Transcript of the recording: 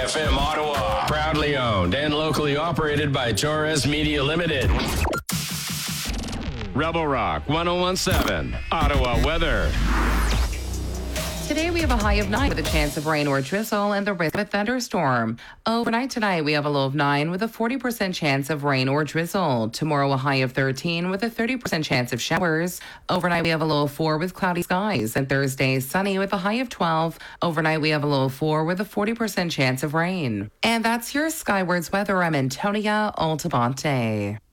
FM Ottawa. Proudly owned and locally operated by Torres Media Limited. Rebel Rock 1017, Ottawa weather. Today we have a high of 9 with a chance of rain or drizzle and the risk of a thunderstorm. Overnight tonight we have a low of 9 with a 40% chance of rain or drizzle. Tomorrow a high of 13 with a 30% chance of showers. Overnight we have a low of 4 with cloudy skies. And Thursday sunny with a high of 12. Overnight we have a low of 4 with a 40% chance of rain. And that's your Skywards weather. I'm Antonia Altabante.